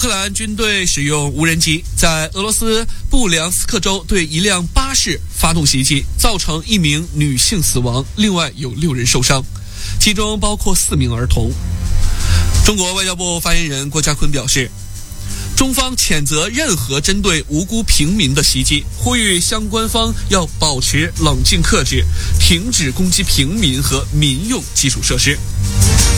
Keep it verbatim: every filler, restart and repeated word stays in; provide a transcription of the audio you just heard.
克兰军队使用无人机在俄罗斯布良斯克州对一辆巴士发动袭击，造成一名女性死亡，另外有六人受伤，其中包括四名儿童。中国外交部发言人郭家坤表示，中方谴责任何针对无辜平民的袭击，呼吁相关方要保持冷静克制，停止攻击平民和民用基础设施。